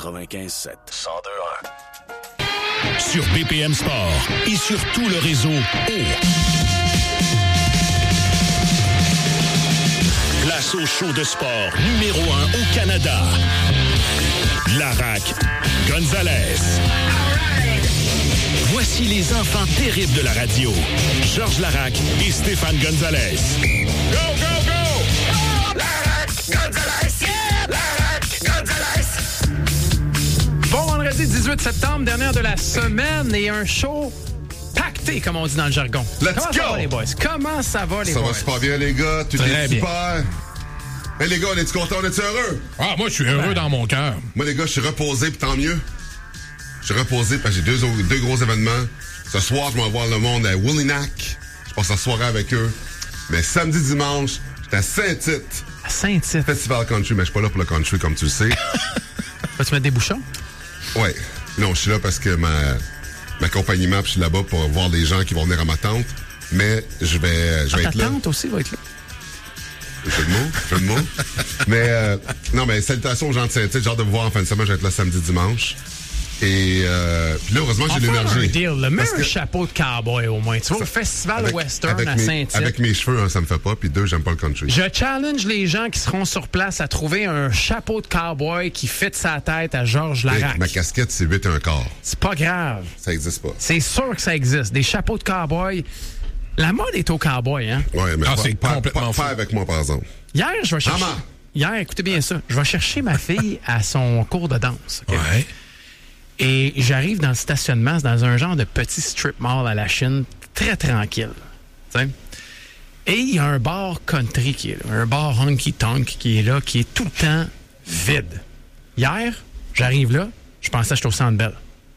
95.7. 102.1. Sur BPM Sport et sur tout le réseau Place au show de sport numéro 1 au Canada. Larac Gonzalez. Voici les enfants terribles de la radio. Georges Larac et Stéphane Gonzalez. Go, go, go! Oh, Larac Gonzalez! Yeah! Larac Gonzalez! Bon vendredi 18 septembre, dernière de la semaine et un show pacté, comme on dit dans le jargon. Let's Comment go! ça va, les boys? Comment ça va, les boys? Ça va super bien, les gars. Tout Très est bien. super. Hey, les gars, on est-tu contents? On est-tu heureux? Ah, moi, je suis heureux dans mon cœur. Moi, les gars, je suis reposé, puis tant mieux. Je suis reposé parce que j'ai deux gros événements. Ce soir, je vais voir le monde à Willinac. Je passe la soirée avec eux. Mais samedi, dimanche, j'étais à Saint-Tite. À Saint-Tite. Festival country, mais je suis pas là pour le country, comme tu le sais. Vas-tu mettre des bouchons? Ouais. Non, je suis là parce que ma compagnie MAP, je suis là-bas pour voir les gens qui vont venir à ma tante. Mais je vais Ta être là. tante aussi va être là. Jeu de mots. Mais, non, mais salutations aux gens de Saint-Tite. J'ai hâte de vous voir en fin de semaine. Je vais être là samedi, dimanche. Et, puis là, heureusement, j'ai l'énergie. Un deal, là. Mets Parce un que- chapeau de cowboy au moins. Tu vois, au Festival Western à Saint-Tite. Avec mes cheveux, ça me fait pas. Puis deux, j'aime pas le country. Je challenge les gens qui seront sur place à trouver un chapeau de cowboy qui fit sa tête à Georges Larac. Ma casquette, c'est 8 1/4. C'est pas grave. Ça existe pas. C'est sûr que ça existe. Des chapeaux de cowboy. La mode est au cowboy, hein? Ouais, mais c'est complètement fou. pas avec moi, par exemple. Hier, je vais chercher. Maman. Hier, écoutez bien ça. Je vais chercher ma fille à son cours de danse. OK? Ouais. Et j'arrive dans le stationnement, c'est dans un genre de petit strip mall à la Chine, très tranquille. Tu sais? Et il y a un bar country qui est là, un bar honky-tonk qui est là, qui est tout le temps vide. Hier, j'arrive là, je pensais que j'étais au Centre Bell.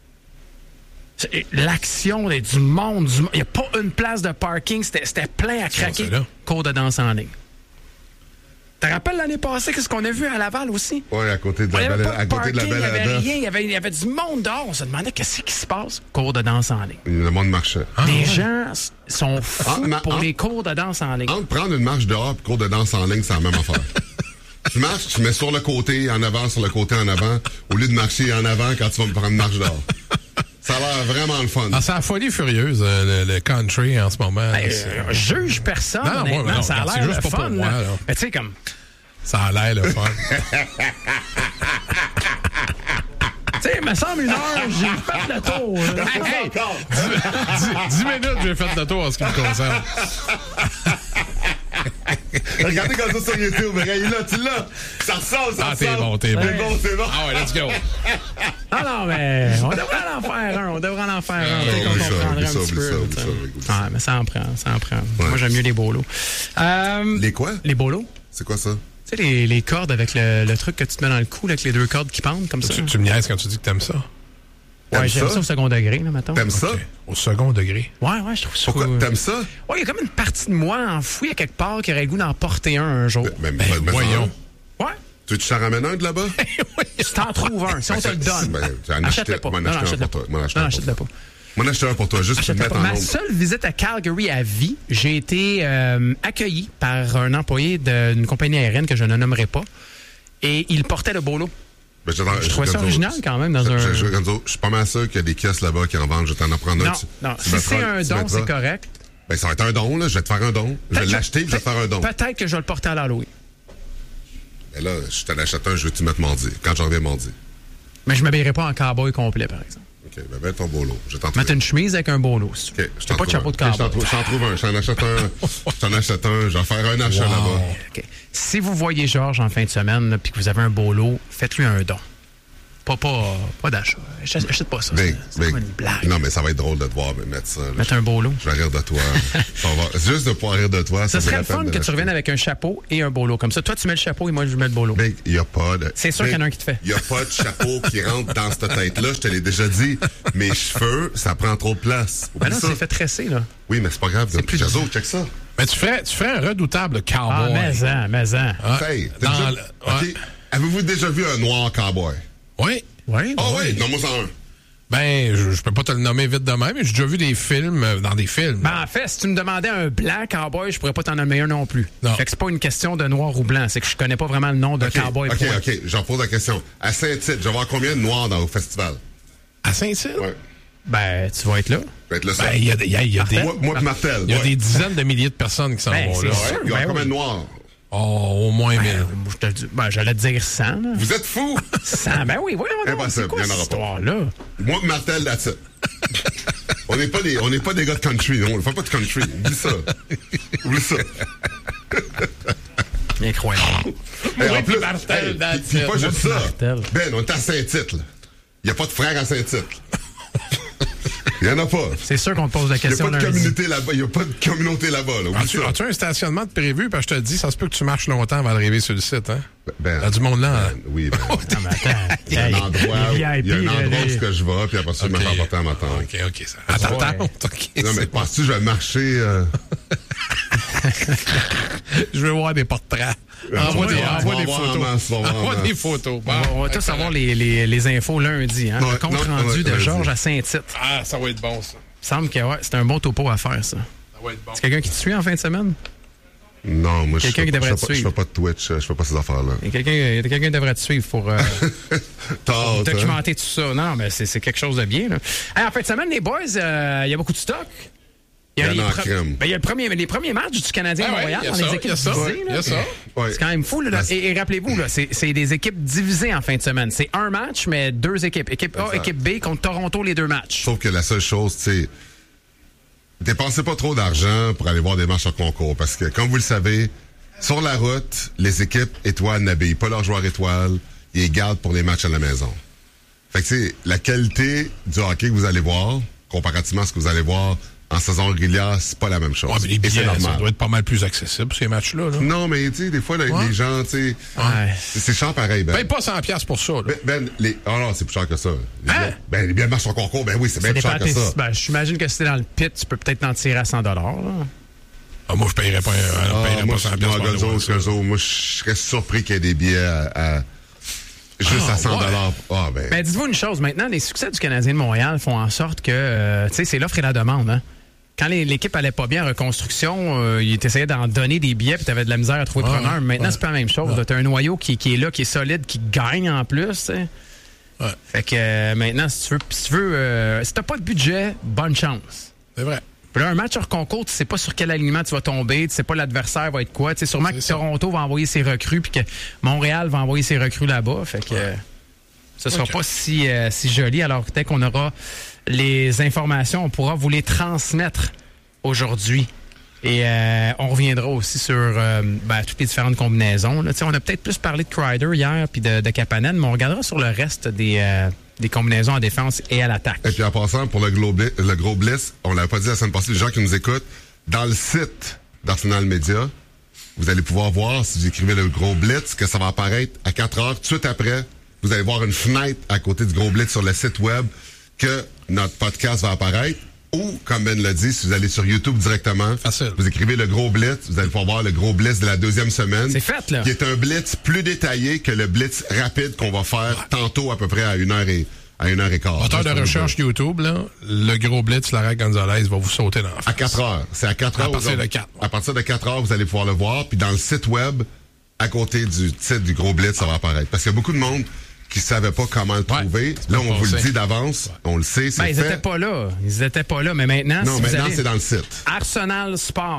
L'action, il y a du monde, il n'y a pas une place de parking, c'était plein à craquer. c'est là. Cours de danse en ligne. Tu te rappelles l'année passée, qu'est-ce qu'on a vu à Laval aussi? Ouais, à côté de Il n'y la avait belle, pas de à côté de la parking, il n'y belle avait rien, il y avait du monde dehors. On se demandait qu'est-ce qui se passe. Cours de danse en ligne. Le monde marchait. Les gens sont fous pour ah. les cours de danse en ligne. Entre prendre une marche dehors et cours de danse en ligne, c'est la même affaire. Tu marches, tu mets sur le côté, en avant, sur le côté, en avant, au lieu de marcher en avant quand tu vas me prendre une marche dehors. Ça a l'air vraiment le fun. Ah, c'est la folie furieuse, le country en ce moment. Je juge personne, Non, honnêtement, moi, non, ça a c'est l'air juste le pas fun. pour moi, là. là. Mais tu sais, comme... Ça a l'air le fun. Tu sais, il me semble une heure, j'ai fait le tour. là. Hey, 10 minutes, j'ai fait le tour en ce qui me concerne. Regardez comme ça sur YouTube, regarde, là, tu l'as. Ça ressort, ça Ah, ressort. t'es bon. C'est bon. Ah ouais, let's go. Non, mais on devrait en faire un. Tu sais, qu'on oublie ça, comprendrait oublie un ça, petit oublie peu. ça, tu sais. oublie ça. Ah, mais ça en prend. Ouais. Moi, j'aime mieux les bolos. Les quoi? Les bolos. C'est quoi ça? Tu sais, les cordes avec le truc que tu te mets dans le cou, là, avec les deux cordes qui pendent comme ça. Tu me niaises quand tu dis que t'aimes ça. Ouais, T'aimes j'aime ça? ça au second degré, là, mettons. T'aimes ça? OK. Au second degré. Ouais, je trouve ça. Pourquoi? T'aimes ça? Ouais, il y a comme une partie de moi enfouie à quelque part qui aurait le goût d'en porter un jour. Ben, voyons. Ouais. Tu veux que je t'en ramène un de là-bas? Si t'en trouves un, si on te le donne. Ben, Achète-le pas. Non, achète-le pas. Non, achète-le pas. Moi, achète un pour toi, juste pour te mettre en Ma nombre. seule visite à Calgary à vie, j'ai été accueilli par un employé d'une compagnie aérienne que je ne nommerai pas. Et il portait le bolo. Ben, Je trouvais ça original quand même dans un... Je suis pas mal sûr qu'il y a des caisses là-bas qui en vendent. Je vais t'en apprendre un. Non. Si c'est un don, c'est correct. Ben, ça va être un don, là. Je vais te faire un don. Je vais l'acheter, je vais te faire un don. Peut-être que je vais le porter à l'Halloween. Ben là, je t'en achète un, je vais te mettre mardi. Quand je reviens mardi. Mais je ne m'habillerai pas en cowboy complet, par exemple. OK, ben, mets ton bolo. Je t'en Mettre une chemise avec un bolo. Si tu veux. OK, je T'as pas de chapeau de cowboy. Je t'en trouve un. Je t'en achète un. Je t'en achète un. Je vais faire un achat là-bas. OK. Si vous voyez Georges en fin de semaine, là, puis que vous avez un bolo, faites-lui un don. Pas d'achat. Achète pas ça. C'est comme une blague. Non, mais ça va être drôle de te voir mettre ça. Là. Mettre un bolo. Je vais rire de toi. Juste de pouvoir rire de toi. Ce vaut serait la le fun peine de que tu l'acheter. reviennes avec un chapeau et un bolo. Comme ça, toi, tu mets le chapeau et moi, je mets le bolo. Mais il n'y a pas de... C'est sûr qu'il y en a un qui te fait. Il n'y a pas de chapeau qui rentre dans cette tête-là. Je te l'ai déjà dit. Mes cheveux, ça prend trop de place. Ben Oublie non, ça. c'est fait tresser, là. Oui, mais c'est pas grave. C'est plus Jazo, check ça. Mais tu ferais un redoutable cowboy. Ah, mais en. Ah, Hey, dans déjà... le- OK. ouais. Avez-vous déjà vu un noir cowboy? Oui. Oui, Ah oui, non, moi, c'est un. Ben, je peux pas te le nommer vite de même, mais j'ai déjà vu des films dans des films. Ben, en fait, si tu me demandais un blanc cowboy, je pourrais pas t'en nommer un non plus. Non. Fait que c'est pas une question de noir ou blanc, c'est que je connais pas vraiment le nom de cowboy. OK, j'en pose la question. À Saint-Tite, je vais voir combien de noirs dans le festival? À Saint-Tite? Ouais. Ben, tu vas être là. Je vais être le seul. Ben, il y a des... Moi et Martel. Il y a des dizaines de milliers de personnes qui s'en Ben, vont c'est là. sûr. Il y aura Ben combien oui. de noirs? Oh, au moins 1000. Je te dis, j'allais te dire 100. Là. Vous êtes fous? 100, ben oui, voyons donc. Impossible, C'est quoi il y en cette aura pas. histoire-là? Moi et Martel, that's it. On n'est pas des gars de country, non. On ne fait pas de country. Oublie ça. Oublie ça. Incroyable. Et en plus, Martel, that's puis it. pas juste ça. Martel. Ben, on est à Saint-Tite, là. Il n'y a pas de frères à Saint-Tite. Il n'y en a pas. C'est sûr qu'on te pose la Il n'y a question pas de lundi. communauté là-bas. Il n'y a pas de communauté là-bas. Là. Oublie ça. As-tu un stationnement de prévu? Parce que je te dis, ça se peut que tu marches longtemps avant d'arriver sur le site. Hein? Ben, Il y a du monde là. hein? oui, ben. Non, mais attends. Il y a un endroit où, il y a un endroit où les- ce que je vais, puis après ça, je me fais emporter à ma tante. OK. Attends. OK, Non, mais c'est- penses-tu que je vais marcher... je veux voir des portraits. Envoie des on va photos. voir en masse, on va voir en Envoie masse. des photos. Bon, On va tous avoir les infos lundi. Hein? Ouais, Le compte non, rendu ouais, de vas-y. Georges à Saint-Tite. Ah, ça va être bon, ça. Il semble que c'est un bon topo à faire, ça. Ça va être bon. C'est quelqu'un qui te suit en fin de semaine? Non, moi, Quelqu'un qui devrait te je suivre. fais pas de Twitch, je fais pas ces affaires-là. Il y a quelqu'un qui devrait te suivre pour Tard, documenter tout ça. Non, mais c'est quelque chose de bien. Là. Hey, en fin de semaine, les boys, il y a beaucoup de stock. Il y en a les en crème. Ben, il y a les premiers matchs du Canadien de Montréal dans les équipes il y a ça. divisées. Il y là. a ça. Ouais. C'est quand même fou. Là. Et rappelez-vous, là, c'est des équipes divisées en fin de semaine. C'est un match, mais deux équipes. Équipe A, Exact. équipe B contre Toronto, les deux matchs. Sauf que la seule chose, tu sais, dépensez pas trop d'argent pour aller voir des matchs en concours. Parce que, comme vous le savez, sur la route, les équipes étoiles n'habillent pas leurs joueurs étoiles. Ils les gardent pour les matchs à la maison. Fait que, tu sais, la qualité du hockey que vous allez voir, comparativement à ce que vous allez voir en saison régulière, c'est pas la même chose. Ouais, mais les Et c'est billets, ça normal. doit être pas mal plus accessible, ces matchs-là. Là. Non, mais tu sais, des fois, là, Ouais. les gens, tu sais, Ouais. c'est cher pareil, Ben. Paye pas 100$ pour ça. Là. Oh non, c'est plus cher que ça. Hein? Les billets de match en concours, ben oui, c'est bien plus cher que ça. Ben, j'imagine que si t'es dans le pit, tu peux peut-être en tirer à 100 $. Là. Ah, moi, je payerais pas, Moi, 100$ moi, pour aller voir ça. moi, je serais surpris qu'il y ait des billets à juste à 100 $. Ah, ben. Ben, dites-vous une chose, maintenant, les succès du Canadien de Montréal font en sorte que, tu sais, c'est l'offre et la demande, hein. Quand l'équipe allait pas bien en reconstruction, il essayait d'en donner des billets puis t'avais de la misère à trouver preneur. Maintenant, c'est pas la même chose. T'as un noyau qui est là, qui est solide, qui gagne en plus, tu sais. Ouais. Fait que maintenant, si t'as pas de budget, bonne chance. C'est vrai. Puis là, un match hors concours, tu sais pas sur quel alignement tu vas tomber, tu sais pas l'adversaire va être quoi. Tu sais sûrement que Toronto va envoyer ses recrues puis que Montréal va envoyer ses recrues là-bas. Fait que ce sera pas si joli. Alors peut-être qu'on aura les informations, on pourra vous les transmettre aujourd'hui. Et on reviendra aussi sur toutes les différentes combinaisons. Là. On a peut-être plus parlé de Kreider hier puis de Kapanen, mais on regardera sur le reste des combinaisons en défense et à l'attaque. Et puis en passant, pour le gros blitz, on l'avait pas dit la semaine passée, les gens qui nous écoutent, dans le site d'Arsenal Media, vous allez pouvoir voir, si vous écrivez le gros blitz, que ça va apparaître à 4 heures. Tout de suite après, vous allez voir une fenêtre à côté du gros blitz sur le site web que notre podcast va apparaître. Ou, comme Ben l'a dit, si vous allez sur YouTube directement, Facile. vous écrivez le gros blitz, vous allez pouvoir voir le gros blitz de la deuxième semaine. C'est fait, là. Qui est un blitz plus détaillé que le blitz rapide qu'on va faire tantôt à peu près à 1h15. Moteur de recherche YouTube, là, le gros blitz, Lara Gonzalez va vous sauter dans la face. À 4 heures. C'est à 4 heures. À partir de 4. À partir de 4 heures, vous allez pouvoir le voir. Puis dans le site web, à côté du titre du gros blitz, ça va apparaître. Parce qu'il y a beaucoup de monde qui ne savaient pas comment le trouver. Là, on vous le dit d'avance. On le sait, c'est Ils fait. étaient pas là. Ils étaient pas là. Mais maintenant, Non, si vous maintenant, allez... c'est dans le site. Arsenal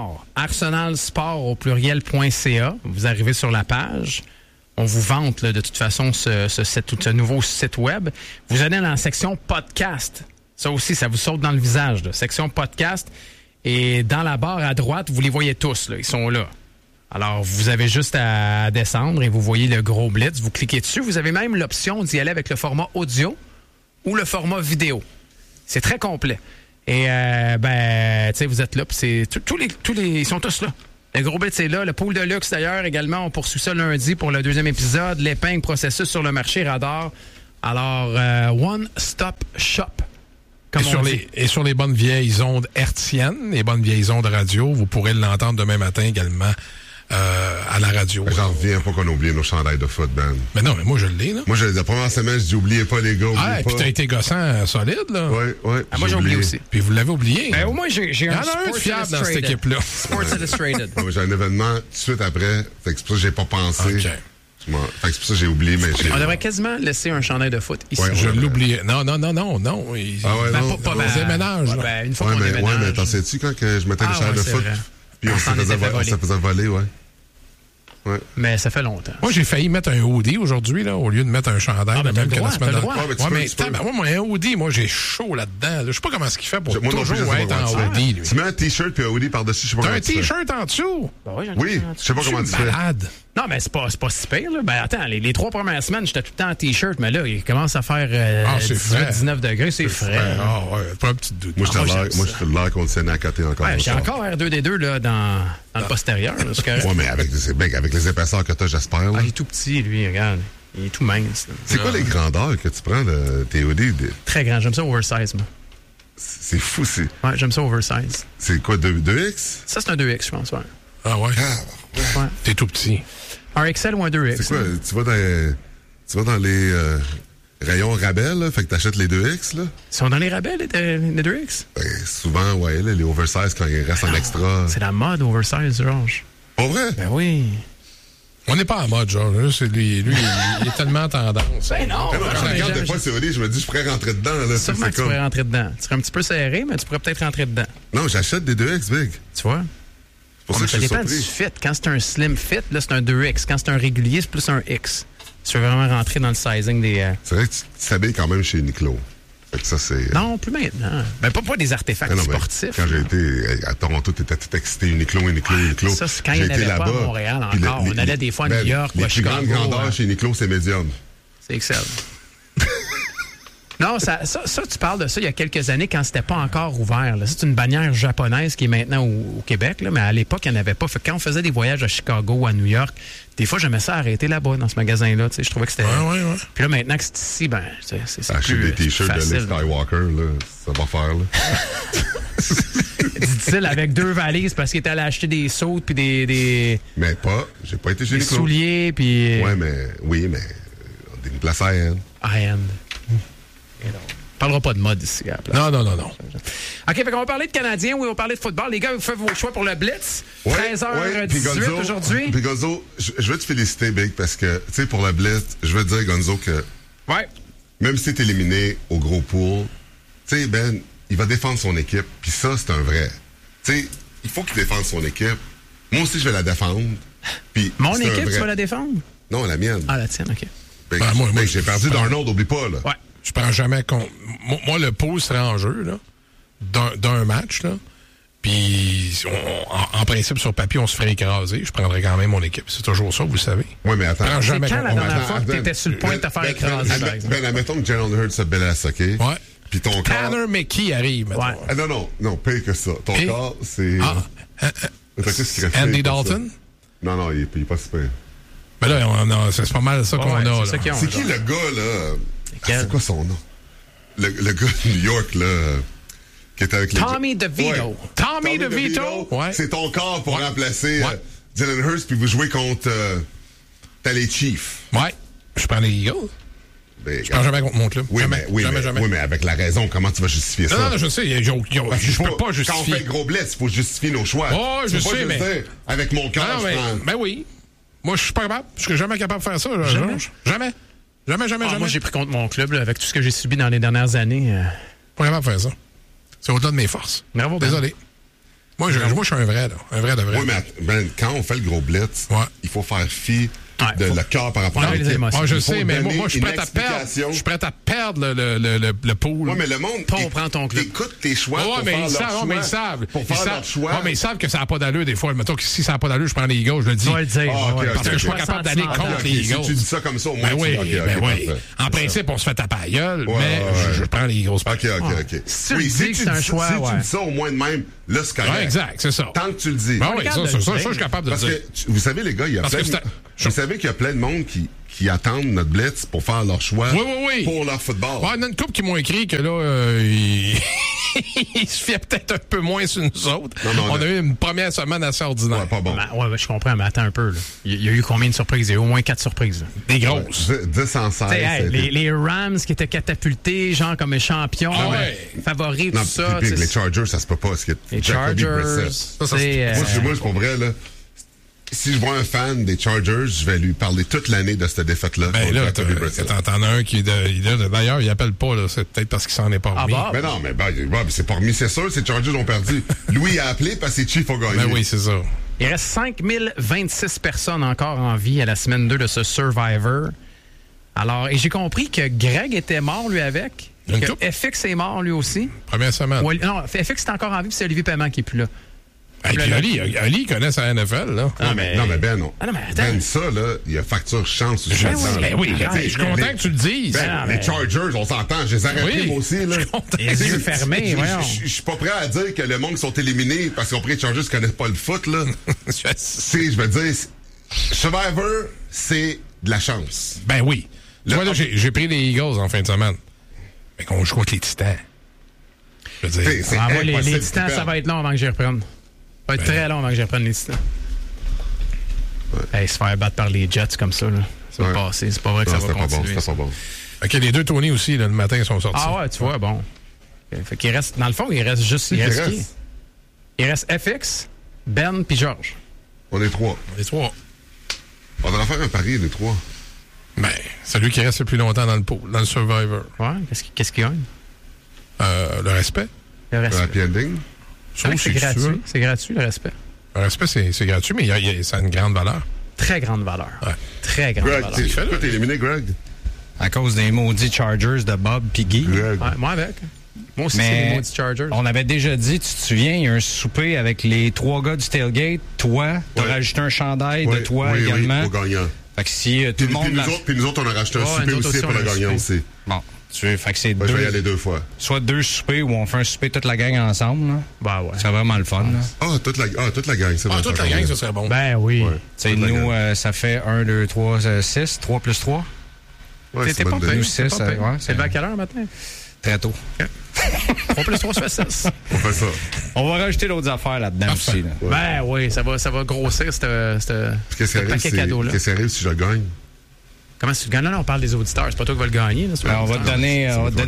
Sport au pluriel.ca. Vous arrivez sur la page. On vous vante là, de toute façon ce nouveau site web. Vous allez dans la section podcast. Ça aussi, ça vous saute dans le visage. Là. Section podcast. Et dans la barre à droite, vous les voyez tous. Là. Ils sont là. Alors, vous avez juste à descendre et vous voyez le gros blitz. Vous cliquez dessus. Vous avez même l'option d'y aller avec le format audio ou le format vidéo. C'est très complet. Et, tu sais, vous êtes là. Puis c'est tous les, ils sont tous là. Le gros blitz est là. Le pool de luxe, d'ailleurs, également. On poursuit ça lundi pour le 2e épisode. L'épingle processus sur le marché radar. Alors, One Stop Shop. Comme Et sur les bonnes vieilles ondes hertziennes, les bonnes vieilles ondes radio, vous pourrez l'entendre demain matin également à la radio. J'en reviens pas qu'on a oublié nos chandails de foot, Ben. Mais non, mais moi, je l'ai, là. Moi, la première semaine, je dis, oubliez pas, les gars, oubliez Ah, pas. puis t'as été gossant solide, là. Oui. Moi, j'ai oublié aussi. Puis vous l'avez oublié. Ben, au moins, j'ai Il y en un a un Sports de fiable dans cette Illustrated. équipe-là. Sports Illustrated. Ouais, j'ai un événement tout de suite après. Fait que c'est pour ça que j'ai pas pensé. OK. Fait que c'est pour ça que j'ai oublié, mais j'ai... On devrait quasiment laisser un chandail de foot ici. Ouais, Je ouais. l'oubliais. Non. Ah ouais, Ben, non. pas On déménage, là. Ben, une fois Ouais, qu'on mais déménage. t'en sais-tu quand que je mettais les Ah, chandails ouais, de c'est foot? vrai. Puis on s'en était fait voler. se faisait voler, ouais. Mais ça fait longtemps. Moi, j'ai failli mettre un hoodie aujourd'hui, là, au lieu de mettre un chandail, Ah, ben, là, même t'as que le la droit, semaine t'as le dernière. droit. Ouais, mais tu Ouais, peux- mais tu peux- tabarnak, moi, un hoodie, moi, j'ai chaud là-dedans. Là. Je sais pas comment est-ce qu'il fait pour Moi non plus, je toujours sais être pas en comment tu fais. hoodie, lui. Tu mets un T-shirt puis un hoodie par-dessus, je sais pas T'as comment un tu fais. T-shirt en dessous? Ben oui, j'en ai Oui, un je sais pas comment tu fais. Malade. Non, mais c'est pas si pire, là. Ben, attends, les 3 premières semaines, j'étais tout le temps en T-shirt, mais là, il commence à faire c'est frais. 18-19 degrés, c'est frais. Ah, ouais, pas un petit doute. Moi, Ah, moi, je suis l'air conditionné à côté encore. Ouais, j'ai encore R2D2 là, dans le postérieur. Là, c'est correct. Ouais, mais avec les épaisseurs que t'as, j'espère. là. Ah, il est tout petit, lui, regarde. Il est tout mince. Là. C'est quoi les grandeurs que tu prends de tes hoodies? Très grand. J'aime ça oversize, moi. C'est fou, c'est... Ouais, j'aime ça oversize. C'est quoi, 2X? Ça, c'est un 2X, je pense, ouais. Ah, ouais. Ouais. T'es tout petit. Un XL ou un 2X. C'est quoi, hein. tu vas dans les rayons rabais, là, fait que t'achètes les 2X, là? Ils sont dans les rabais, les 2X? Ben, souvent, ouais, là, les oversize, quand ils restent en extra. C'est la mode oversize, Georges. Pas vrai? Ben oui. On n'est pas en mode, genre. Là, c'est lui, il est tellement tendance. Ben non. Ah non, quand je regarde des fois ces hoodies, je me dis, je pourrais rentrer dedans, là. Sûrement que tu pourrais rentrer dedans. Tu serais un petit peu serré, mais tu pourrais peut-être rentrer dedans. Non, j'achète des 2X, Big. Tu vois? C'est pour ça que je Ça suis dépend surpris. du fit. Quand c'est un slim fit, là, c'est un 2X. Quand c'est un régulier, c'est plus un X. Tu veux vraiment rentrer dans le sizing des... C'est vrai que tu t'habilles quand même chez Uniqlo. Fait que ça, c'est... Non, plus maintenant. Ben, pas des artefacts Ah non, mais sportifs. quand j'ai été à Toronto, t'étais tout excité, Uniqlo. Ça, c'est quand il n'y en avait pas à Montréal puis encore. On allait des fois à New York ou Les à plus grandes Chicago. grandeurs chez Uniqlo, c'est médium. C'est excellent. Non, ça, tu parles de ça il y a quelques années quand c'était pas encore ouvert. là. C'est une bannière japonaise qui est maintenant au Québec, là, mais à l'époque, il n'y en avait pas. Fait que quand on faisait des voyages à Chicago ou à New York, des fois, j'aimais ça arrêter là-bas, dans ce magasin-là. Tu sais, je trouvais que c'était... Ouais. Puis là, maintenant que c'est ici, ben, c'est Acheter plus des t-shirts de facile. Luke Skywalker, là, ça va faire, là. Dit-il avec 2 valises parce qu'il était allé acheter des sautes puis des Mais pas, j'ai pas été chez Uniqlo. souliers puis... Oui, mais une place à elle. High-end. On parlera pas de mode ici. À la place. Non. OK, fait qu'on va parler de Canadiens, oui, on va parler de football. Les gars, vous faites vos choix pour le Blitz. 13h18 aujourd'hui. Puis Gonzo, je veux te féliciter, Big, parce que, tu sais, pour le Blitz, je veux te dire, Gonzo, que Ouais. même si t'es éliminé au gros pool, tu sais, Ben, il va défendre son équipe, puis ça, c'est un vrai. Tu sais, il faut qu'il défende son équipe. Moi aussi, je vais la défendre. Puis Mon c'est un équipe, vrai. tu vas la défendre? Non, la mienne. Ah, la tienne, OK. Ben, Ben, moi, j'ai perdu d'Arnold, oublie pas, là. Ouais. Je prends jamais compte. Moi, le pool serait en jeu, là, d'un match, là. Puis, en principe, sur papier, on se ferait écraser. Je prendrais quand même mon équipe. C'est toujours ça, vous savez. Oui, mais attends. Prends jamais quand la compte. dernière fois que t'étais sur le point de te faire écraser, par exemple? Ben, admettons que Jalen Hurts se blesse, OK? Ouais. Puis ton corps... Tanner McKee arrive, maintenant. Ouais. Ah, non, pire que ça. Ton Et- corps, c'est... Andy Andy Dalton? Non, il est pas super. Ben là, c'est pas mal ça qu'on Ouais, a, c'est ça là. qu'ils ont, C'est qui genre. le gars, là? Quel? C'est quoi son nom? Le gars de New York, là, qui était avec les... Tommy DeVito. Ouais. Tommy DeVito? Ouais. C'est ton corps pour remplacer Ouais. Jalen Hurts, puis vous jouez contre... t'as les Chiefs. Ouais. Je prends les Eagles. Ben, Je prends jamais contre mon club. oui, jamais. Jamais. Oui, mais avec la raison, comment tu vas justifier ça? Non, je sais. Je peux pas Quand on fait justifier. le gros blitz, il faut justifier nos choix. Oh, Tu je peux pas sais, juste mais- dire, avec mon cœur, Non, je mais, prends... ben oui. Moi, je suis pas capable. Je serais jamais capable de faire ça, là, Jamais? Georges. Jamais. Ah, moi, j'ai pris contre mon club là, avec tout ce que j'ai subi dans les dernières années. Pas capable de faire ça. C'est au-delà de mes forces. Bravo, Ben. Désolé. Moi, je suis un vrai, là. Un vrai de vrai. Oui, mais ben, quand on fait le gros blitz, Ouais. il faut faire fi Ouais, de faut- le cœur par rapport Ouais, à les l'équipe. émotions. Ah, je Il faut sais, mais moi, donner je suis une prêt à perdre. explication. Je suis prêt à perdre le pool. Oui, mais le monde... Pas on prend ton club. Écoute tes choix Ouais, pour mais faire ils leur savent, choix. mais ils savent. Pour faire leur choix. Ouais, mais ils savent que ça n'a pas d'allure des fois. Mettons que si ça n'a pas d'allure, je prends les Eagles, je le dis. Tu vas le dire. Ah, ok, ouais. ok, Parce que je suis ok. pas capable d'aller Sentiment. contre Ok, les si Eagles. tu dis ça comme ça, au moins, Ben tu oui, dis, ok, ben oui. parfait. En principe, on se fait taper à la gueule, Ouais, mais ouais. je prends les Eagles. OK. Si tu Oui, le dis que c'est un choix, si tu ouais. dis ça au moins de même, là, c'est correct. Ouais, exact, c'est ça. Tant que tu le dis. Ben oui, capable ça, de ça, le je suis dire. capable de le Parce dire. que, vous savez, les gars, il y a Parce plein que de... c'est- Vous savez qu'il y a plein de monde qui attendent notre blitz pour faire leur choix Oui. pour leur football. Ouais, il y en a une couple qui m'ont écrit que là, ils il se fiait peut-être un peu moins sur nous autres. Non, on a eu une première semaine assez ordinaire. Ouais, pas bon. Ouais, je comprends, mais attends un peu. Là. Il y a eu combien de surprises? Il y a eu au moins 4 surprises. Là. Des grosses. 10 en 16. Les Rams qui étaient catapultés, genre comme champions, favoris, tout ça. Puis les Chargers, ça se peut pas. Les Chargers, moi, pour vrai, là, si je vois un fan des Chargers, je vais lui parler toute l'année de cette défaite-là. Ben là, t'en as un qui d'ailleurs, il appelle pas, là. C'est peut-être parce qu'il s'en est pas remis. Mais non, mais c'est pas remis, c'est sûr, ces Chargers ont perdu. Louis a appelé parce que les Chiefs ont gagné. Ben oui, c'est ça. Il reste 5026 personnes encore en vie à la semaine 2 de ce Survivor. Alors, et j'ai compris que Greg était mort, lui, avec. Que FX est mort, lui aussi. Première semaine. Non, FX est encore en vie, puis c'est Olivier Paiement qui est plus là. Et puis Ali connaît sa NFL, là. Non, mais Ben, non. Ah, non, mais attends. Ben, ça, là, il y a facture chance. Je suis content que tu le dises. Les Chargers, on s'entend, je les aurais pris, moi aussi, là. Les yeux fermés, voyons. Je suis pas prêt à dire que le monde qui sont éliminés parce qu'ils ont pris les Chargers connaissent pas le foot, là. Je veux dire, Survivor, c'est de la chance. Ben oui. Tu vois, là, j'ai pris les Eagles en fin de semaine. Mais qu'on joue contre les Titans. Je veux dire. Moi, les Titans, ça va être long avant que j'y reprenne. Ça va être très long avant que j'y reprenne les Titans. Se faire battre par les Jets comme ça, là. Ça va passer. C'est pas vrai que ça va continuer. C'était pas bon. OK, les deux Tony aussi, là, le matin, ils sont sortis. Ah ouais, tu vois, bon. Fait qu'il reste, dans le fond, il reste juste... Il reste FX, Ben puis Georges. On est 3. On devrait faire un pari, les 3. Ben, celui qui reste le plus longtemps dans le pool, dans le Survivor. Ouais, qu'est-ce qu'il gagne? Le respect. Le respect. Happy ending. C'est gratuit. C'est gratuit, le respect. Le respect, c'est gratuit, mais ça a une grande valeur. Très grande valeur. Ouais. Très grande valeur. Pourquoi t'es éliminé, Greg? À cause des maudits Chargers de Bob et Guy. Greg. Ouais, moi avec. Moi aussi, c'est les maudits Chargers. On avait déjà dit, tu te souviens, il y a un souper avec les 3 gars du tailgate. Toi, t'as rajouté un chandail de toi également. Oui, au gagnant. Fait que si tout le monde... Puis nous autres, on a rajouté un souper aussi pour le gagnant aussi. Bon, fait que c'est je vais y aller 2 fois. Soit 2 soupers où on fait un souper toute la gang ensemble. Là. Ben ouais. C'est vraiment le fun. Toute la gang, c'est vrai. Toute la gang, ça serait bon. Ben oui. Ouais. Nous, ça fait 1, 2, 3, 6. 3 plus 3. Ouais, C'était pas pire. Nous, 6. C'est à quelle heure maintenant? Très tôt. 3 plus 3, ça fait 6. On fait ça. On va rajouter d'autres affaires là-dedans aussi. Là. Ouais. Ben oui, ça va grossir ce paquet cadeau-là. Qu'est-ce qui arrive si je gagne? Comment si tu gagnes? Là, on parle des auditeurs. C'est pas toi qui vas le gagner. Là, on va te donner,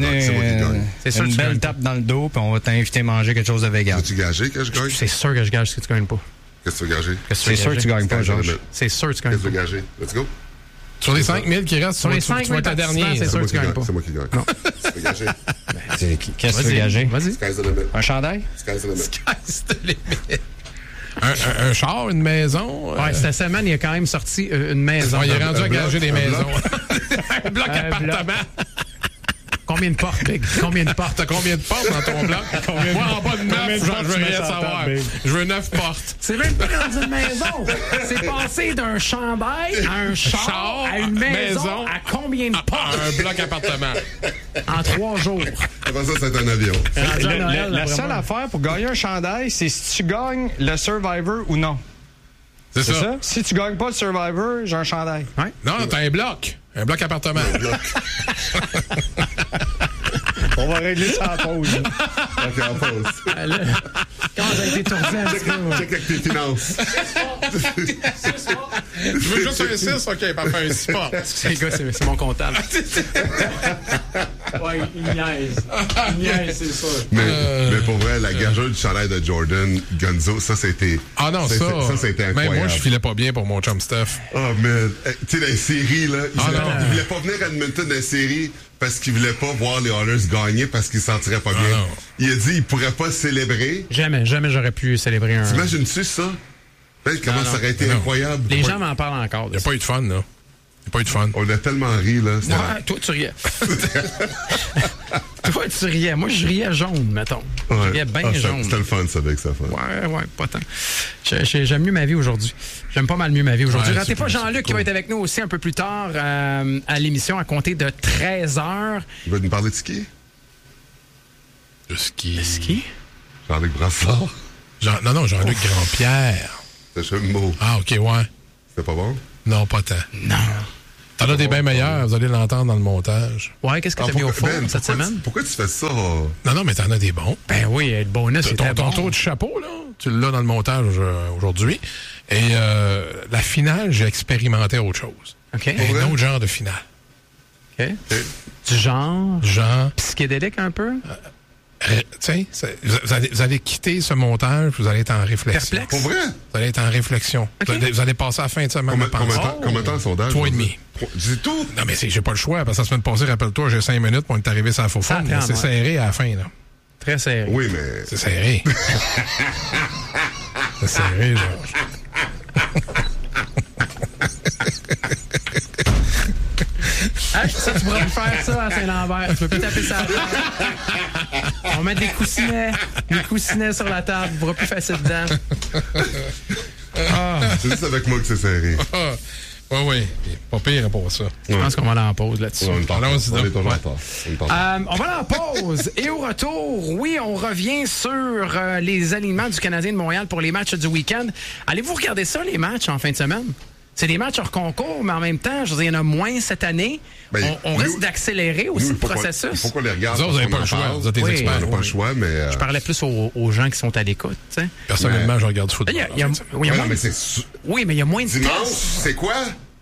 une belle tape dans le dos, puis on va t'inviter à manger quelque chose de vegan. As-tu gagé que je gagne? C'est sûr que je gage ce que tu gagnes pas. Qu'est-ce que tu veux gager? C'est sûr que tu gagnes pas, Georges. C'est sûr que tu gagnes pas. Qu'est-ce que tu veux gager? Let's go. Sur les 5000 qui restent, sur les 5 000 dernier. C'est sûr que tu gagnes pas. C'est moi qui gagne. Non. Tu veux gager? Qu'est-ce que tu veux gager? Vas-y. Sky's the limit. Un chandail? Sky's the limit. Sky's the limit. Un char, une maison. Ouais, cette semaine, il a quand même sorti une maison. Il est rendu à gager des maisons. Un bloc appartement. Combien de portes, Big? Combien de portes? T'as combien de portes dans ton bloc? Moi, en bas de 9, je veux rien savoir. Je veux 9 portes. C'est même pas dans une maison. C'est passé d'un chandail à un char à une maison. À combien de portes? Un bloc appartement. En 3 jours. Après ça, c'est un avion. La seule affaire pour gagner un chandail, c'est si tu gagnes le Survivor ou non. C'est ça. Si tu gagnes pas le Survivor, j'ai un chandail. Ouais. Non, t'as un bloc. Un bloc appartement. On va régler ça en pause. OK, en pause. Quand j'ai été tourné un petit peu. Check avec tes finances. Tu veux juste un 6? OK, parfait, un 6 pas. Les gars, c'est mon comptable. Ouais, il niaise, c'est sûr. Mais pour vrai, la gageure du chandail de Jordan, Gonzo, ça, c'était... Ah non, ça c'était incroyable. Mais moi, je filais pas bien pour mon chum Steph. Oh, man. Tu sais, dans les séries, là, il voulait pas venir à Edmonton dans les séries parce qu'il voulait pas voir les Oilers gagner parce qu'il se sentirait pas bien. Non. Il a dit qu'il pourrait pas célébrer. Jamais j'aurais pu célébrer un... T'imagines-tu ça? Comment ça aurait été incroyable. Les gens m'en parlent encore. Il n'y a pas eu de fun, là. Il n'y a pas eu de fun. On a tellement ri, là. Ouais, toi, tu riais. Toi, tu riais. Moi, je riais jaune, mettons. Je riais bien jaune. C'était le fun, ça, avec ça. Ouais, pas tant. J'aime mieux ma vie aujourd'hui. J'aime pas mal mieux ma vie aujourd'hui. Ouais, ratez pas Jean-Luc qui va être avec nous aussi un peu plus tard à l'émission à compter de 13h. Il va nous parler de ski? De ski. De ski? Jean-Luc Brassard? Non, Jean-Luc Grandpierre. C'est un mot. Ah, OK, ouais. C'était pas bon? Non, pas tant. Non. T'en as des bien meilleurs, vous allez l'entendre dans le montage. Ouais, qu'est-ce que t'as mis au four cette semaine? Pourquoi tu fais ça? Non, mais t'en as des bons. Ben oui, le bonus, c'est Ton bon. tour du chapeau, là, tu l'as dans le montage aujourd'hui. Et la finale, j'ai expérimenté autre chose. OK. Un autre genre de finale. OK. Du genre psychédélique un peu? Tu sais, vous allez quitter ce montage, vous allez être en réflexion. Perplexe? Pour vrai? Vous allez être en réflexion. Okay. Vous allez passer la fin de semaine à penser. Combien de temps le sondage? 3,5. C'est tout? Non, mais j'ai pas le choix, parce que la semaine passée, rappelle-toi, j'ai 5 minutes pour on est arrivé sans faux fond. C'est serré à la fin, là. Très serré. Oui, mais... C'est serré. C'est serré, Georges. Ah, ça, tu pourras plus faire ça à Saint-Lambert. Tu peux plus taper ça à la table. On va mettre des coussinets sur la table. Tu pourras plus faire ça dedans. C'est juste avec moi que c'est serré. Oui. Pas pire pour ça. Je pense qu'on va aller en pause là-dessus. On est toujours en retard. On va aller en pause. Et au retour, oui, on revient sur les alignements du Canadien de Montréal pour les matchs du week-end. Allez-vous regarder ça, les matchs en fin de semaine? C'est des matchs hors concours, mais en même temps, je veux dire, il y en a moins cette année. On risque d'accélérer aussi le processus. Il faut qu'on les regarde. Vous n'avez pas le choix. Vous êtes des experts. On n'a pas le choix, mais... Je parlais plus aux gens qui sont à l'écoute. T'sais. Personnellement, je regarde du football. Oui, mais il y a moins de dimanche, stress. c'est quoi?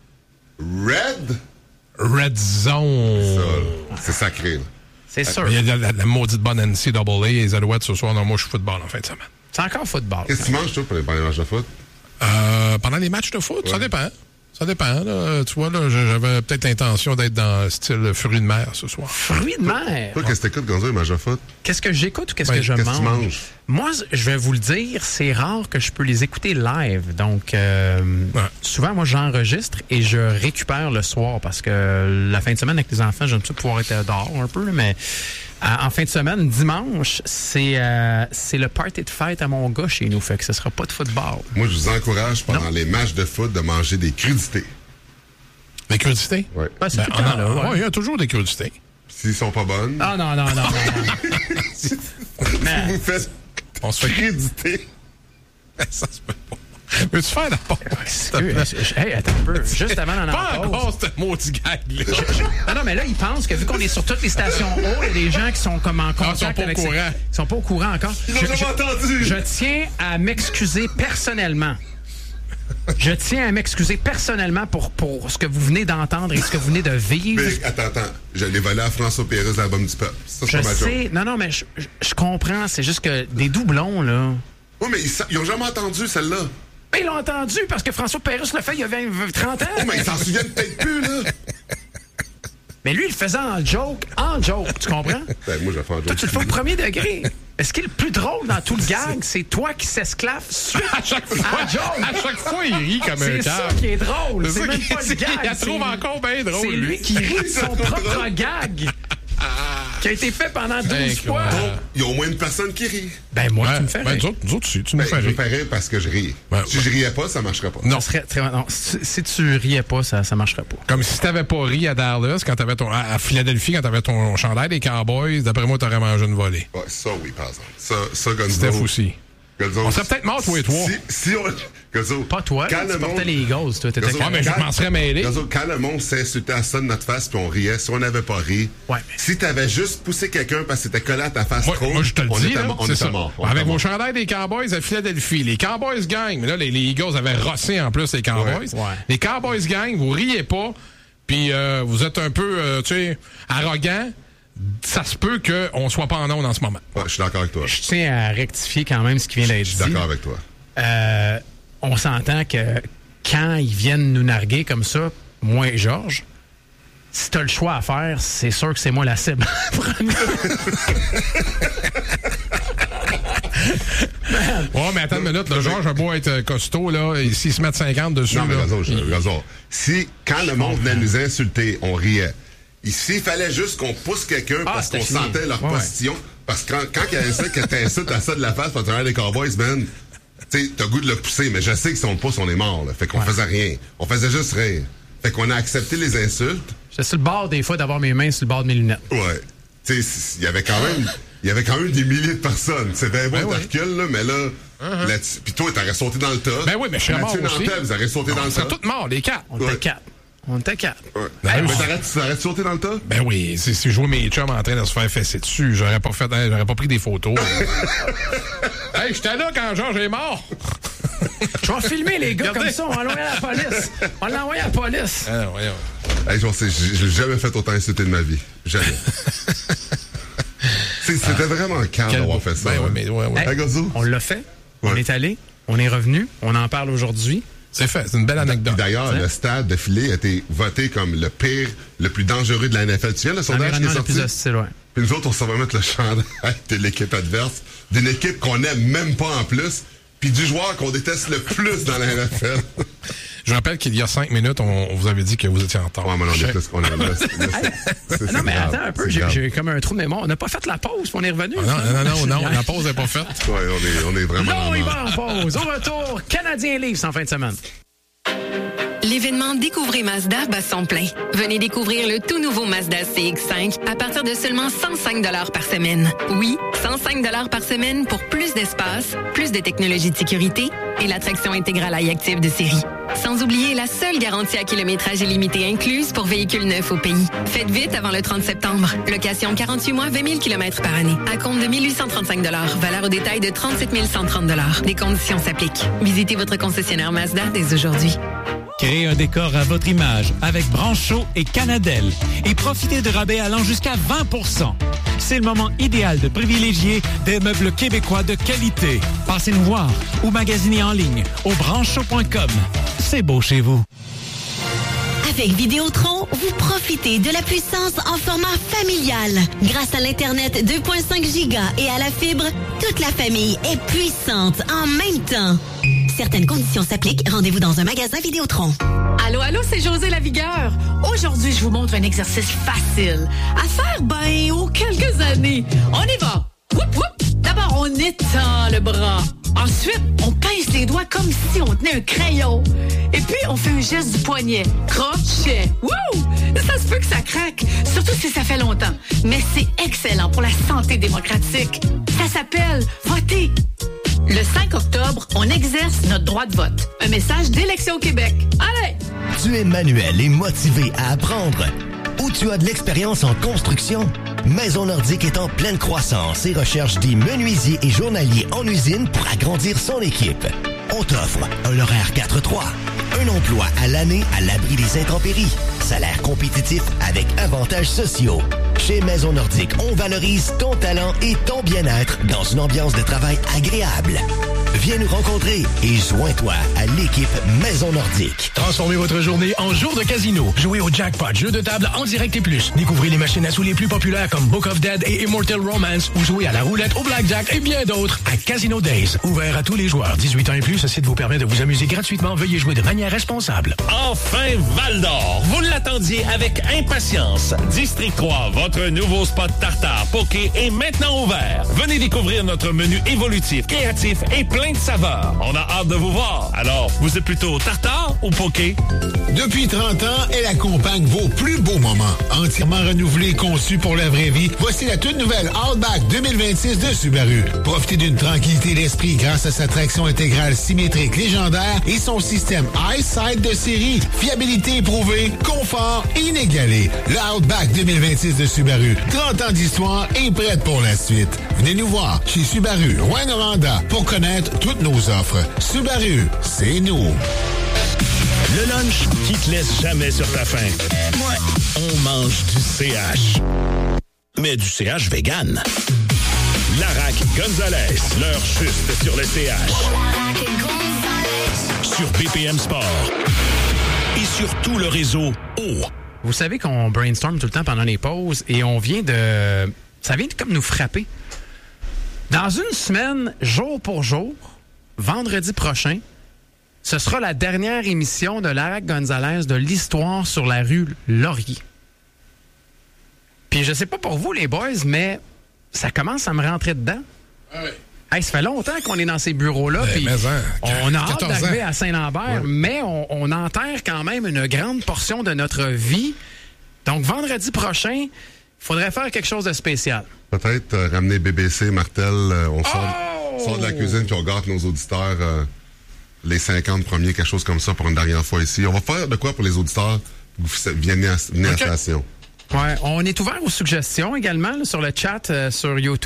Red Zone. C'est sacré, là. C'est sûr. Il y a la maudite bonne NCAA et les Alouettes ce soir. Non, moi, je suis football en fin de semaine. C'est encore football. Qu'est-ce que tu manges, toi, pour les matchs de foot? Pendant les matchs de foot, ça dépend. Ça dépend. Là. Tu vois, là, j'avais peut-être l'intention d'être dans le style fruits de mer ce soir. Fruits de mer? Toi, qu'est-ce que t'écoutes quand tu as les matchs de foot? Qu'est-ce que j'écoute ou qu'est-ce que je qu'est-ce mange? que tu manges? Moi, je vais vous le dire, c'est rare que je peux les écouter live. Donc, souvent, moi, j'enregistre et je récupère le soir parce que la fin de semaine avec les enfants, j'aime ça pouvoir être dehors un peu, mais en fin de semaine, dimanche, c'est le party de fête à mon gars chez nous. Fait que ce sera pas de football. Moi, je vous encourage pendant les matchs de foot de manger des crudités. Des crudités? Oui. C'est tout le temps, là. Il y a toujours des crudités. S'ils sont pas bonnes... Ah non. Si vous faites on se fait crudités... Ça se peut pas. Veux-tu faire la pause? Hey, attends un peu. Juste avant d'en Pas pause. encore ce maudit gag-là. Non, mais là, ils pensent que vu qu'on est sur toutes les stations haut, il y a des gens qui sont comme en contact avec... Ils sont pas au courant encore. Ils l'ont jamais entendu. Je tiens à m'excuser personnellement. Je tiens à m'excuser personnellement pour ce que vous venez d'entendre et ce que vous venez de vivre. Mais attends. Je l'ai volé à François Pérusse, l'album du peuple. Ça, c'est Je pas ma sais. joke. Non, mais je comprends. C'est juste que des doublons, là... Oui, mais ils ont jamais entendu celle-là. Mais ils l'ont entendu parce que François Pérusse l'a fait il y a 30 ans. Oh, mais ils s'en souviennent peut-être plus, là. Mais lui, il le faisait en joke, tu comprends? Ben, moi, je vais faire un joke. Toi, tu le fais au premier degré. Mais ce qui est le plus drôle dans tout le gag, c'est toi qui s'esclave suite À chaque fois, il rit comme un C'est ça câble. qui est drôle. C'est ça même qui- pas le gag. il la trouve encore bien drôle, C'est lui. lui qui rit de son propre gag. Qui a été fait pendant 12 fois. Incroyable. Il y a au moins une personne qui rit. Ben, moi, tu me fais rire. Nous autres, tu nous Ben, fais je me rire. fais rire parce que je ris. Ben, Si je riais pas, ça marcherait pas. Non. Non, si tu riais pas, ça marcherait pas. Comme si t'avais pas ri à Dallas, quand t'avais à Philadelphie, quand t'avais ton chandail des Cowboys, d'après moi, t'aurais mangé une volée. Ouais, ça, oui, par exemple. Ça, Gonzo. Steph aussi. Gonzo. On serait peut-être morts, toi et toi. Si on... Gonzo. Pas toi, quand tu le portais monde... les Eagles, toi. T'étais Gonzo, Ouais, mais je m'en serais mêlé. Gonzo, quand le monde s'insultait à ça de notre face puis on riait, si on n'avait pas ri, Ouais, mais- si t'avais juste poussé quelqu'un parce que c'était collé à ta face trop, Moi, je te le on dis, était là, on c'est était ça. mort. On Avec était vos mort. chandails des Cowboys à Philadelphie, les Cowboys gagnent. Mais là, les Eagles avaient rossé en plus les Cowboys. Ouais. Les Cowboys gagnent, vous riez pas, puis vous êtes un peu, tu sais, arrogant. Ça se peut qu'on soit pas en onde en ce moment. Ouais, je suis d'accord avec toi. Je tiens à rectifier quand même ce qui vient d'être Je dit. suis d'accord avec toi. On s'entend que quand ils viennent nous narguer comme ça, moi et Georges, si t'as le choix à faire, c'est sûr que c'est moi la cible. Ouais, mais attends une minute, le Georges a beau être costaud, là, et s'il se met 50 dessus, Non, mais là, Gonzo, si, quand le monde venait nous insulter, on riait. Ici, il fallait juste qu'on pousse quelqu'un parce c'était qu'on fini. sentait leur Ouais. position. Parce que quand il y a un qui t'insulte à ça de la face, parce que tu les Cowboys, man, tu sais, t'as le goût de le pousser, mais je sais que si on le pousse, on est mort, là. Fait qu'on faisait rien. On faisait juste rire. Fait qu'on a accepté les insultes. J'étais sur le bord des fois d'avoir mes mains sur le bord de mes lunettes. Ouais. Tu sais, il y avait quand même des milliers de personnes. C'est bien bon, Ben t'as recul, là, mais là, là-dessus. Puis toi, t'aurais sauté dans le tas. Ben oui, mais je serais mort Mathieu aussi. Nantel, vous aurez sauté dans on le serait tas. tous morts, les quatre. On était 4. On était 4. Ouais. Ben, Mais t'aurais-tu sauté dans le tas? Ben oui, si je vois mes chums en train de se faire fesser dessus, j'aurais pas pris des photos. Hey, j'étais là quand Georges est mort! Je vais filmer les gars comme ça, on va l'envoyer à la police. On l'a envoyé à la police. Ah, voyons. Hey, j'ai jamais fait autant insulter de ma vie. Jamais. C'était vraiment calme d'avoir fait ça. Ben, hein. ouais, mais ouais. Hey, Hey, Gazou? on l'a fait, on Ouais. est allé, on est revenu, on en parle aujourd'hui. C'est fait, c'est une belle anecdote. D'ailleurs, le stade de Philly a été voté comme le pire, le plus dangereux de la NFL. Tu viens le sondage qui est L'environnement le sorti? plus hostile, ouais. Puis nous autres, on s'en va mettre le chandail de l'équipe adverse, d'une équipe qu'on n'aime même pas en plus, puis du joueur qu'on déteste le plus dans la NFL. Je rappelle qu'il y a 5 minutes, on vous avait dit que vous étiez en retard. Ouais, mais on est plus qu'on aime. Non, mais attends un peu, j'ai comme un trou de mémoire. On n'a pas fait la pause, puis on est revenu. Non, la pause n'est pas faite. Ouais, on est vraiment... Là, il va en pause. Au retour, Canadien Leafs en fin de semaine. L'événement Découvrez Mazda bat son plein. Venez découvrir le tout nouveau Mazda CX-5 à partir de seulement 105 $ par semaine. Oui, 105 $ par semaine pour plus d'espace, plus de technologie de sécurité et la traction intégrale iActive de série. Sans oublier la seule garantie à kilométrage illimité incluse pour véhicules neufs au pays. Faites vite avant le 30 septembre. Location 48 mois, 20 000 km par année. À compte de 1 835 $. Valeur au détail de 37 130 $. Des conditions s'appliquent. Visitez votre concessionnaire Mazda dès aujourd'hui. Créez un décor à votre image avec Brancho et Canadel et profitez de rabais allant jusqu'à 20%. C'est le moment idéal de privilégier des meubles québécois de qualité. Passez nous voir ou magasinez en ligne au brancho.com. C'est beau chez vous. Avec Vidéotron, vous profitez de la puissance en format familial. Grâce à l'Internet 2.5 Giga et à la fibre, toute la famille est puissante en même temps. Certaines conditions s'appliquent. Rendez-vous dans un magasin Vidéotron. Allô, c'est José Lavigueur. Aujourd'hui, je vous montre un exercice facile à faire, aux quelques années. On y va. Whoop, whoop. D'abord, on étend le bras. Ensuite, on pince les doigts comme si on tenait un crayon. Et puis, on fait un geste du poignet. Crochet. Wouh! Ça se peut que ça craque, surtout si ça fait longtemps. Mais c'est excellent pour la santé démocratique. Ça s'appelle voter. Le 5 octobre, on exerce notre droit de vote. Un message d'Élection Québec. Allez! Tu es manuel et motivé à apprendre. Ou tu as de l'expérience en construction? Maison Nordique est en pleine croissance et recherche des menuisiers et journaliers en usine pour agrandir son équipe. On t'offre un horaire 4-3, un emploi à l'année à l'abri des intempéries, salaire compétitif avec avantages sociaux. Chez Maison Nordique, on valorise ton talent et ton bien-être dans une ambiance de travail agréable. Viens nous rencontrer et joins-toi à l'équipe Maison Nordique. Transformez votre journée en jour de casino. Jouez au jackpot, jeu de table en direct et plus. Découvrez les machines à sous les plus populaires comme Book of Dead et Immortal Romance ou jouez à la roulette, au blackjack et bien d'autres à Casino Days. Ouvert à tous les joueurs. 18 ans et plus, ce site vous permet de vous amuser gratuitement. Veuillez jouer de manière responsable. Enfin, Val-d'Or. Vous l'attendiez avec impatience. District 3, votre nouveau spot tartare poké est maintenant ouvert. Venez découvrir notre menu évolutif, créatif et plein de saveurs. On a hâte de vous voir. Alors, vous êtes plutôt tartare ou poké? Depuis 30 ans, elle accompagne vos plus beaux moments. Entièrement renouvelée et conçue pour la vraie vie, voici la toute nouvelle Outback 2026 de Subaru. Profitez d'une tranquillité d'esprit grâce à sa traction intégrale symétrique légendaire et son système EyeSight de série. Fiabilité éprouvée, confort inégalé. Le Outback 2026 de Subaru. 30 ans d'histoire et prête pour la suite. Venez nous voir chez Subaru, Rouyn-Noranda, pour connaître toutes nos offres. Subaru, c'est nous. Le lunch qui te laisse jamais sur ta faim. Ouais, on mange du CH. Mais du CH vegan. Larac Gonzalez, l'heure juste sur le CH. Sur BPM Sport. Et sur tout le réseau O. Vous savez qu'on brainstorm tout le temps pendant les pauses et on vient de... Ça vient de comme nous frapper. Dans une semaine, jour pour jour, vendredi prochain, ce sera la dernière émission de Larac Gonzalez de l'histoire sur la rue Laurier. Puis je sais pas pour vous, les boys, mais ça commence à me rentrer dedans. Ouais. Hey, ça fait longtemps qu'on est dans ces bureaux-là. Puis on a hâte d'arriver à Saint-Lambert, mais on enterre quand même une grande portion de notre vie. Donc, vendredi prochain, il faudrait faire quelque chose de spécial. Peut-être ramener BBC, Martel, on sort de la cuisine puis on gâte nos auditeurs les 50 premiers, quelque chose comme ça pour une dernière fois ici. On va faire de quoi pour les auditeurs venez à la station. Ouais, on est ouvert aux suggestions également là, sur le chat sur YouTube.